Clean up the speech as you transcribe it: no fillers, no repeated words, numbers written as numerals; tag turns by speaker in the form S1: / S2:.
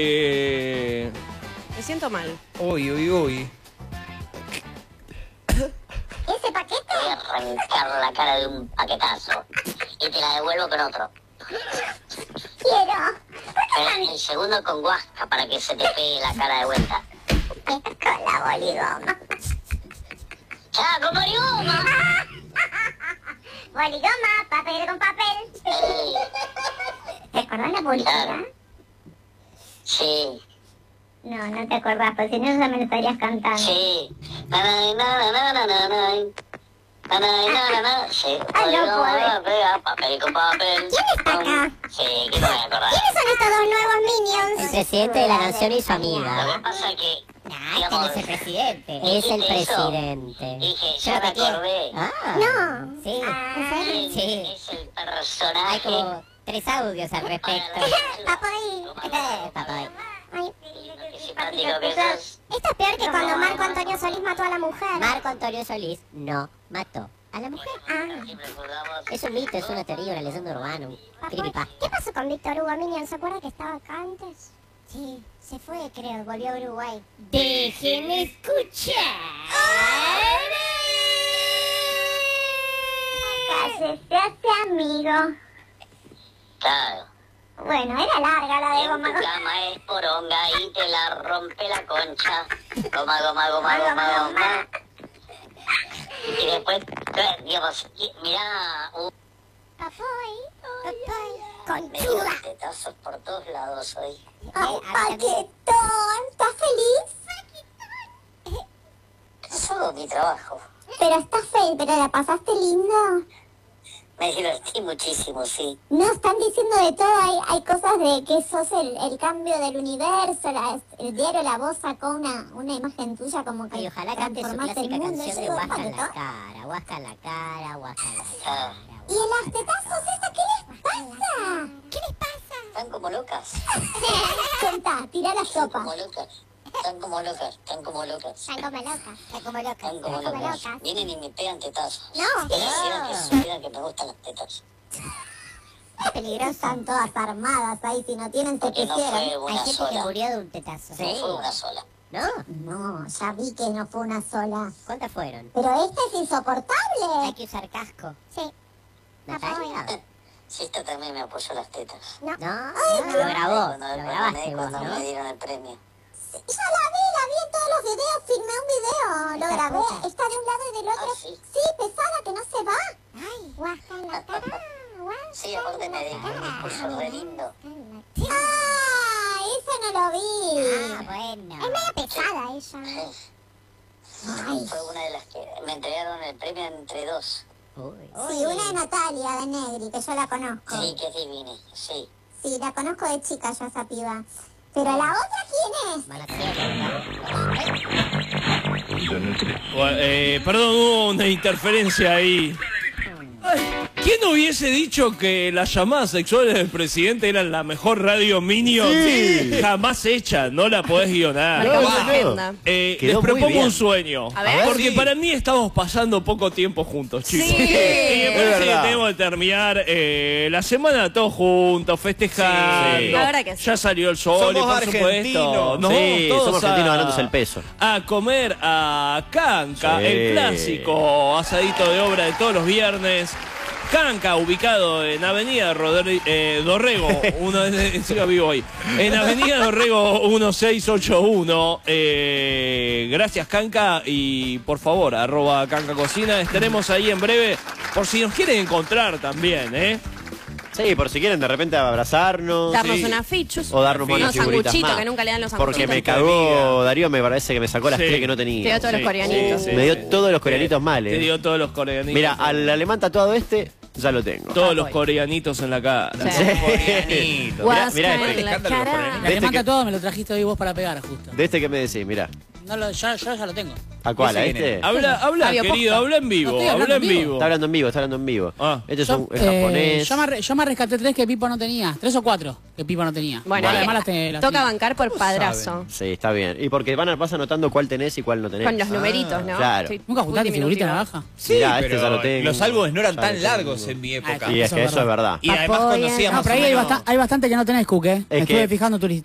S1: Me
S2: siento mal.
S1: Uy.
S3: Ese paquete voy a arrancar la cara de un paquetazo y te la devuelvo con otro. Quiero. El segundo con guasca para que se te pegue la cara de vuelta. Con la boligoma. ¡Ya, con boligoma! Boligoma, papel con papel. ¿Te acordás la boligoma? Sí. No, no te acordás, porque si no ya me lo estarías cantando. Sí. Sí.
S2: Ay, no puedo.
S3: Papel con papel.
S2: ¿Quién está acá?
S3: Sí, ¿qué me voy a acordar?
S2: ¿Quiénes son estos dos nuevos Minions?
S4: El presidente de la nación y su
S3: Lo
S4: amiga.
S3: que pasa es que,
S4: Este no es el presidente. Es el presidente.
S3: dije, ya me acordé.
S4: No. Sí.
S2: ¿En serio?
S4: Sí.
S3: Es el
S4: Hay
S3: personaje.
S4: como 3 audios al respecto.
S2: Papai.
S4: Papá.
S2: Ay,
S3: Qué simpático que sos.
S2: esto es peor que cuando Marco Antonio Solís mató a la mujer.
S4: Marco Antonio Solís no mató a la mujer.
S3: Siempre recordamos.
S4: Es un mito, es una teoría, una leyenda urbana, un creepypasta.
S2: ¿Qué pasó con Víctor Hugo Minion? ¿Se acuerda que estaba acá antes? Sí, se fue, creo, volvió a Uruguay.
S4: Déjenme escuchar.
S2: Acá se hace amigo.
S3: Claro.
S2: Bueno, era larga la de
S3: En tu
S2: goma.
S3: cama es poronga y te la rompe la concha. Goma. Y después, digamos, mirá,
S2: Papai.
S3: me
S2: Conchuda.
S3: dio tetazos por todos lados hoy.
S2: Ay, paquetón. ¿Estás feliz?
S3: Es solo mi trabajo.
S2: Pero estás feliz, pero la pasaste lindo.
S3: Me divertí muchísimo, sí.
S2: No, están diciendo de todo, hay cosas de que sos el cambio del universo, el diario La Voz sacó una imagen tuya como que
S4: Y ojalá cante su
S2: transformaste el
S4: clásica
S2: mundo.
S4: canción
S2: Yo
S4: de
S2: digo,
S4: Huasca en la
S2: paquetón.
S4: cara, Huasca en la cara, Huasca en la
S3: Ah,
S4: cara.
S2: ¿Y en las tetazos esta qué les pasa? ¿Qué les pasa?
S3: están como locas.
S2: Contá, tirá la
S3: Están
S2: sopa.
S3: como locas. Están como locas.
S2: Están como locas.
S4: Está como loca.
S3: Están como
S2: Están como
S3: locas.
S2: locas.
S3: Vienen y me pegan tetazos.
S2: No.
S3: Quisiera que supieran que me gustan las tetas.
S2: Es peligroso. Están todas armadas ahí, si no tienen se
S3: Porque no
S2: pusieron.
S3: fue
S4: Hay
S3: una
S4: gente que
S3: sola.
S4: murió de un tetazo.
S3: No fue una sola.
S4: ¿No?
S2: No, ya vi que no fue una sola.
S4: ¿Cuántas fueron?
S2: Pero esta es insoportable.
S4: Hay que usar casco.
S2: Sí.
S4: Natalia.
S3: Sí, esta también me apoyó las tetas.
S2: No.
S4: No, lo grabó.
S3: Cuando
S4: Lo
S3: me
S4: grabaste vos,
S3: cuando me
S4: ¿no?
S3: dieron el premio.
S2: Yo la vi en todos los videos, filmé un video, lo grabé, está de un lado y del otro.
S3: Ah, ¿sí?
S2: Sí, pesada, que no se va. Ay, guaja en la cara, guaja.
S3: Sí, aparte me dejó un discurso re lindo.
S2: Ah, eso no lo vi.
S4: Ah, bueno.
S2: Es medio pesada ella.
S3: Fue una de las que me entregaron el premio entre dos.
S4: Uy.
S2: Sí, una de Natalia, de Negri, que yo la conozco.
S3: Sí, que es divina, sí.
S2: Sí, la conozco de chica yo esa piba. Pero la otra, ¿quién es?
S4: Van a
S1: Perdón, hubo una interferencia ahí. Ay, ¿quién hubiese dicho que las llamadas sexuales del presidente eran la mejor radio Minion?
S5: Sí.
S1: Jamás hecha, no la podés guionar.
S2: Marcamos
S5: no.
S2: agenda.
S1: Les
S5: Quedó muy
S1: propongo
S5: bien.
S1: un sueño.
S2: A ver.
S1: Porque
S5: Sí.
S1: para mí estamos pasando poco tiempo juntos, chicos.
S2: Sí.
S1: Y me parece que
S5: verdad.
S1: tenemos que terminar la semana todos juntos, festejando.
S5: Sí.
S2: La verdad que sí.
S1: Ya salió el sol,
S5: Somos
S1: y por
S5: argentinos.
S1: supuesto. Nos
S5: Sí,
S1: vamos todos
S5: somos argentinos ganándose el peso.
S1: a comer a Canca,
S5: Sí.
S1: el clásico asadito de obra de todos los viernes. Canca, ubicado en Avenida Dorrego, sigo vivo hoy, en Avenida Dorrego 1681. Gracias, Canca, y por favor, @Canca Cocina. Estaremos ahí en breve, por si nos quieren encontrar también, ¿eh?
S5: Sí, por si quieren de repente abrazarnos.
S2: Darnos
S1: Sí.
S2: unas fichus.
S5: O darnos
S2: unos
S5: unas figuritas
S2: sanguchitos
S5: más.
S2: que nunca le dan los
S5: Porque
S2: sanguchitos.
S5: me cagó Darío, me parece que me sacó las
S1: Sí.
S5: 3 que no
S2: Te dio
S5: tenía.
S2: todos los
S1: Sí,
S2: coreanitos.
S1: sí, sí.
S5: Me dio todos los coreanitos mal,
S1: Te dio todos los coreanitos.
S5: Mira, al alemán tatuado este, ya lo tengo.
S1: Todos los coreanitos en la cara.
S2: Sí.
S6: Coreanito.
S2: Guasca
S5: Mirá,
S2: en
S5: este
S2: la
S6: escándalo
S2: cara.
S6: coreanito.
S5: De
S7: El
S5: este
S7: alemán
S5: que-
S7: todo me lo trajiste hoy vos para pegar, justo.
S5: De este que me decís, mirá.
S7: No yo ya lo tengo.
S5: ¿A cuál? ¿A
S6: Ese viene.
S5: este?
S1: Habla,
S2: Fabio
S1: querido,
S2: Posta.
S1: habla en vivo,
S7: No estoy hablando
S1: habla en
S7: en vivo.
S1: vivo.
S5: Está hablando en vivo, está hablando en vivo.
S1: Ah.
S5: Este es
S7: Yo,
S5: un es japonés.
S7: yo me rescaté 3 que Pipo no tenía. 3 o 4 que Pipo no tenía.
S2: Bueno,
S7: Además las
S2: toca
S7: tenía.
S2: bancar por padrazo.
S5: Sí, está bien. Y porque vas anotando cuál tenés y cuál no tenés.
S2: Con los numeritos, ¿no?
S5: claro.
S2: Sí,
S7: ¿Nunca juntaste
S2: muy
S7: figurita en la
S2: diminutivo.
S7: baja?
S6: Sí,
S5: Mirá, este
S6: pero
S5: ya lo tengo.
S6: los álbumes no eran
S5: Ya lo
S6: tan
S5: tengo.
S6: largos en mi época.
S5: Y es que eso es verdad.
S6: Y además
S7: No,
S6: conocíamos
S7: pero ahí
S6: más o menos...
S7: hay bastante que no tenés, Cook, ¿eh? Me
S5: Es
S7: estuve
S5: que-
S7: fijando tu